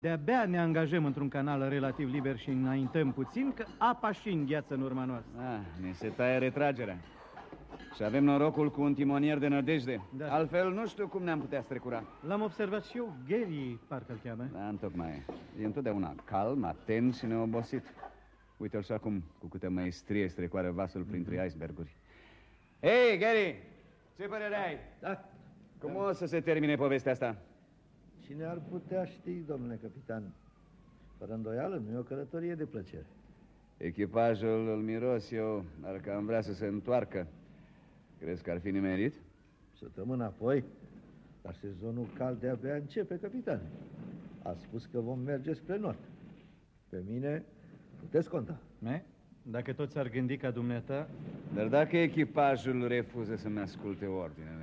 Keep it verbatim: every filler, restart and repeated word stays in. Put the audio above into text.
De-abia ne angajăm într-un canal relativ liber și înaintăm puțin, că apa și îngheață în urma noastră. Ah, ne se taie retragerea. Și avem norocul cu un timonier de nădejde. Da. Altfel nu știu cum ne-am putea strecura. L-am observat și eu, Gary, parcă-l cheamă. Da, întocmai. E întotdeauna calm, atent și neobosit. Uite-l și acum, cu câtă maestrie strecoară vasul printre mm-hmm. iceberguri. Hei, Gary! Ce părere ai? Da. Cum o să se termine povestea asta? Cine ar putea ști, domnule capitan? Fără îndoială, nu e o călătorie de plăcere. Echipajul îl miros eu, dar că am vrea să se întoarcă. Crezi că ar fi nimerit? Săptămâna apoi, dar sezonul cald de-abia începe, capitan. A spus că vom merge spre nord. Pe mine puteți conta. Me? Dacă toți ar gândi ca dumneata... Dar dacă echipajul refuză să-mi asculte ordinele?